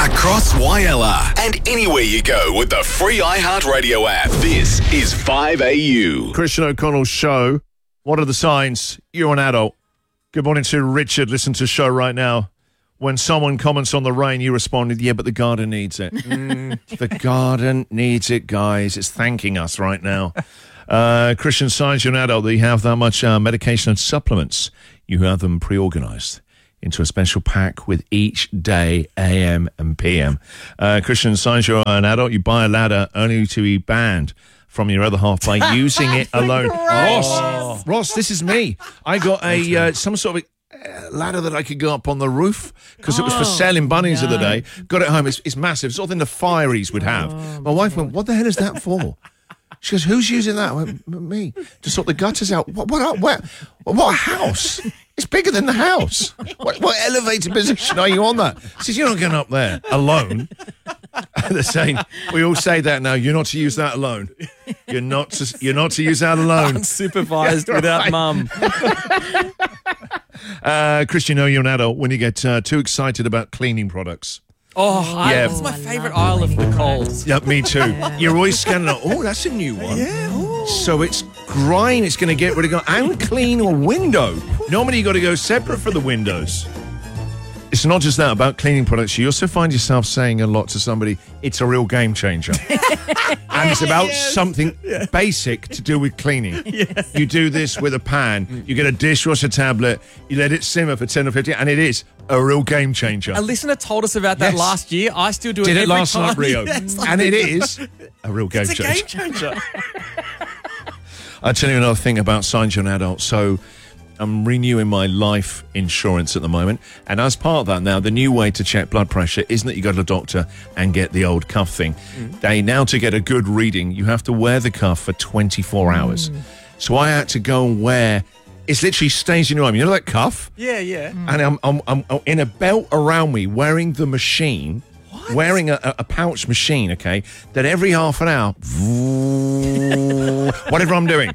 across Wyella and anywhere you go with the free iHeartRadio app. This is 5AU. Christian O'Connell's show. What are the signs you're an adult? Good morning to Richard. Listen to the show right now. When someone comments on the rain, you respond with, yeah, but the garden needs it. The garden needs it, guys. It's thanking us right now. Christian, signs you're an adult that you have that much medication and supplements. You have them pre-organised into a special pack with each day, AM and PM. Christian, signs you're an adult. You buy a ladder only to be banned from your other half by using it alone. Ross, this is me. I got a some sort of ladder that I could go up on the roof because it was for sale in Bunnings the other day. Got it home. It's massive. It's all thing the fireys would have. My wife went, what the hell is that for? She goes, who's using that? I went, me. To sort the gutters out. What house? It's bigger than the house. What elevated position are you on that? She says, you're not going up there alone. They're saying, we all say that now. You're not to use that alone. You're not to use that alone. Unsupervised without mum. Christian, you know you're an adult when you get too excited about cleaning products. That's my favourite aisle of the Coles. Yeah, me too. You're always scanning out, that's a new one. Yeah. So it's grime, it's going to get rid of and clean a window. Normally you got to go separate for the windows. It's not just that about cleaning products. You also find yourself saying a lot to somebody, it's a real game changer. And it's about something basic to do with cleaning. Yes. You do this with a pan. You get a dishwasher tablet. You let it simmer for 10 or 15, and it is a real game changer. A listener told us about that last year. I still do it every last time. night, Rio. Yes. And it is a real game changer. It's a game changer. I'll tell you another thing about signs you're an adult. So I'm renewing my life insurance at the moment. And as part of that now, the new way to check blood pressure isn't that you go to the doctor and get the old cuff thing. Now to get a good reading, you have to wear the cuff for 24 hours. So I had to go and wear, it literally stays in your arm. You know that cuff? Yeah. And I'm in a belt around me wearing the machine. Wearing a pouch machine, okay, that every half an hour, whatever I'm doing,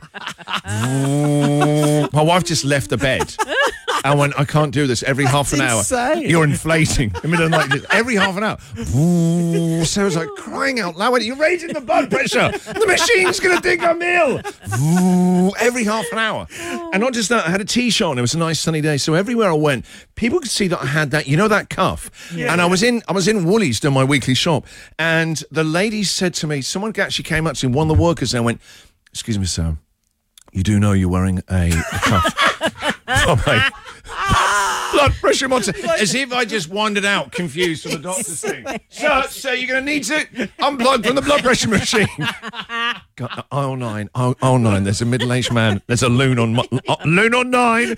my wife just left the bed. I went, I can't do this every half an hour. Insane. You're inflating. I mean, like this, every half an hour. Sarah's like crying out loud. You're raising the blood pressure. The machine's going to dig a meal. Every half an hour. And not just that, I had a T-shirt on. It was a nice sunny day. So everywhere I went, people could see that I had that, that cuff. Yeah. And I was in Woolies doing my weekly shop. And the lady said to me, someone actually came up to me, one of the workers, and went, excuse me, sir, you do know you're wearing a cuff from a blood pressure monitor. As if I just wandered out confused from the doctor's thing. Sir, you're going to need to unplug from the blood pressure machine. God, aisle 9. There's a middle-aged man. There's a loon on 9.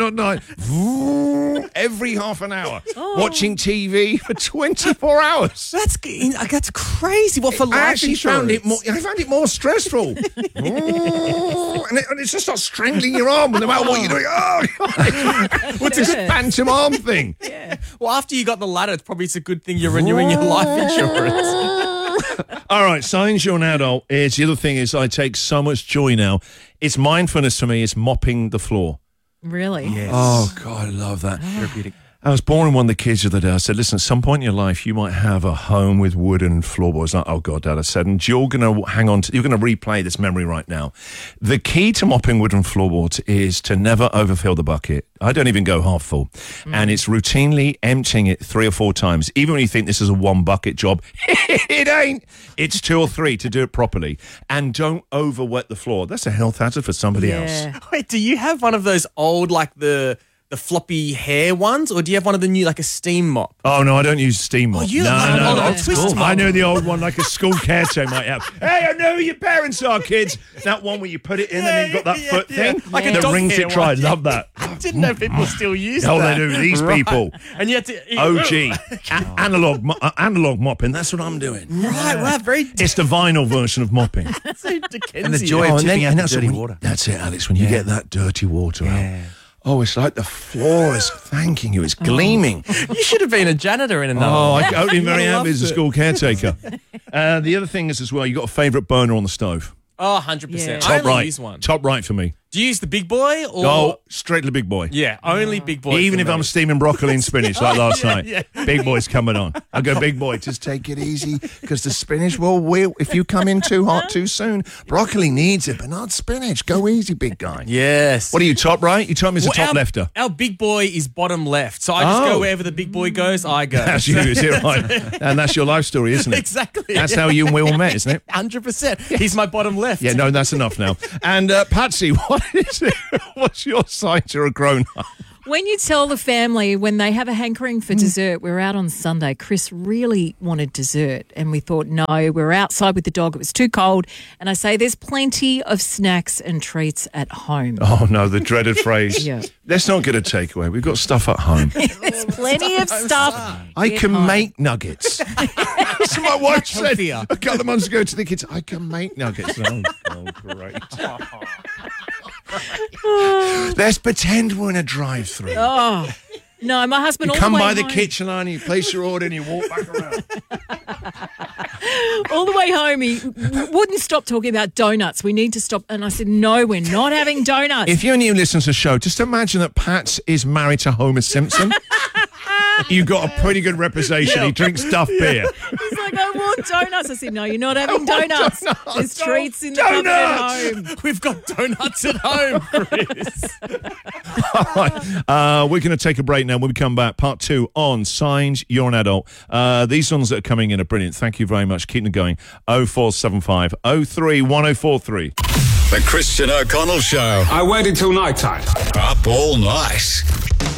Every half an hour. Watching TV for 24 hours. That's crazy. What for life insurance? I found it more stressful. And it just starts strangling your arm no matter what you're doing. Oh, God. What's this phantom arm thing? Yeah. Well, after you got the ladder, it's a good thing you're renewing your life insurance. All right, signs you're an adult is, the other thing is I take so much joy now. It's mindfulness for me. It's mopping the floor. Really? Yes. Oh, God, I love that. Therapeutic. I was boring one of the kids the other day. I said, listen, at some point in your life, you might have a home with wooden floorboards. Like, oh, God, Dad, I said, and you're going to you're going to replay this memory right now. The key to mopping wooden floorboards is to never overfill the bucket. I don't even go half full. And it's routinely emptying it 3 or 4 times. Even when you think this is a 1 bucket job, it ain't. It's 2 or 3 to do it properly. And don't over wet the floor. That's a health hazard for somebody else. Wait, do you have one of those old, like the floppy hair ones, or do you have one of the new, like a steam mop? Oh, no, I don't use steam mop. Oh, you no. Twist mop. I know the old one, like a school caretaker might have. Hey, I know who your parents are, kids. That one where you put it in and then you've got that foot thing. Like a that dog rings hair it dry. one. Love that. I didn't know people still use that. Oh, they do. These people. And you had to... OG. Analog mopping. That's what I'm doing. Right. It's the vinyl version of mopping. So Dickensian. And the joy of tipping out the dirty water. That's it, Alex, when you get that dirty water out. Oh, it's like the floor is thanking you. It's gleaming. You should have been a janitor in another. Oh, I've been very happy as a school caretaker. The other thing is as well, you got a favourite burner on the stove. Oh, 100%. Yeah. I Top only right. use one. Top right for me. Do you use the big boy or? Go straight to the big boy. Yeah, only big boy. Even if I'm steaming broccoli and spinach like last night, yeah. big boy's coming on. I go, big boy, just take it easy because the spinach will. If you come in too hot too soon, broccoli needs it, but not spinach. Go easy, big guy. Yes. What are you, top right? You told me as a top lefter. Our big boy is bottom left, so I just go wherever the big boy goes. I go. That's you, is it right? And that's your life story, isn't it? Exactly. That's how you and Will met, isn't it? 100%. He's my bottom left. Yeah, no, that's enough now. And Patsy, what is it? What's your sign to a grown-up? When you tell the family when they have a hankering for dessert, we were out on Sunday. Chris really wanted dessert and we thought, no, we were outside with the dog. It was too cold. And I say, there's plenty of snacks and treats at home. Oh, no, the dreaded phrase. Yeah. Let's not get a takeaway. We've got stuff at home. There's plenty of stuff. I can home. make nuggets. That's what my wife said Healthier. a couple of months ago to the kids. I can make nuggets. Oh great. Let's pretend we're in a drive-through. Oh, no, my husband You all come the way by the home, kitchen line, you place your order, and you walk back around. all the way home, he wouldn't stop talking about donuts. We need to stop. And I said, no, we're not having donuts. If you're new and listen to the show, just imagine that Pat is married to Homer Simpson. You got a pretty good reputation. He drinks Duff beer. He's like, I want donuts. I said, no, you're not having donuts. donuts. There's treats in the cupboard at home. We've got donuts at home, Chris. All right. We're going to take a break now. When we come back, part 2 on Signs You're an Adult. These ones that are coming in are brilliant. Thank you very much. Keep them going. 0475 03 1043. The Christian O'Connell Show. I waited till night time. Up all night.